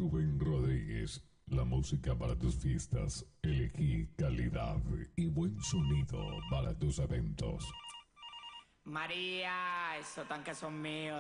Rubén Rodríguez. La música para tus fiestas. Elegí calidad y buen sonido para tus eventos. María, esos tanques son míos.